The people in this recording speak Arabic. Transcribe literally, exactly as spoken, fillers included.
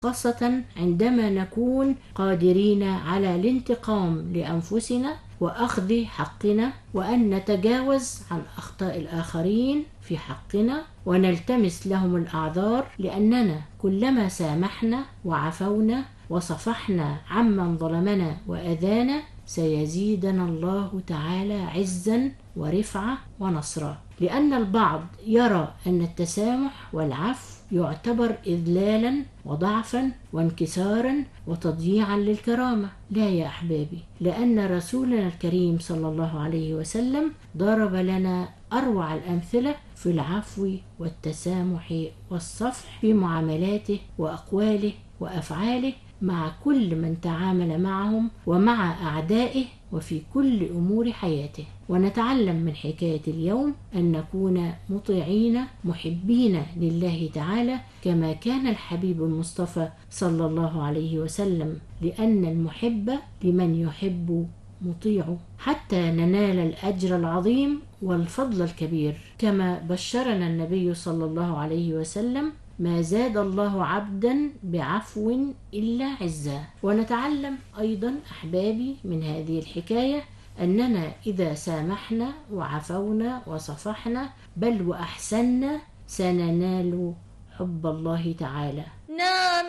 خاصة عندما نكون قادرين على الانتقام لأنفسنا وأخذ حقنا، وأن نتجاوز عن أخطاء الآخرين في حقنا ونلتمس لهم الأعذار، لأننا كلما سامحنا وعفونا وصفحنا عمن ظلمنا وأذانا سيزيدنا الله تعالى عزا ورفعة ونصرا. لأن البعض يرى أن التسامح والعفو يعتبر إذلالا وضعفا وانكسارا وتضييعا للكرامة. لا يا أحبابي، لأن رسولنا الكريم صلى الله عليه وسلم ضرب لنا أروع الأمثلة في العفو والتسامح والصفح في معاملاته وأقواله وأفعاله مع كل من تعامل معهم ومع أعدائه وفي كل أمور حياته. ونتعلم من حكاية اليوم أن نكون مطيعين محبين لله تعالى كما كان الحبيب المصطفى صلى الله عليه وسلم، لأن المحب لمن يحب مطيع حتى ننال الأجر العظيم والفضل الكبير، كما بشرنا النبي صلى الله عليه وسلم: ما زاد الله عبدا بعفو إلا عزا. ونتعلم أيضا أحبابي من هذه الحكاية أننا إذا سامحنا وعفونا وصفحنا بل وأحسننا سننال حب الله تعالى.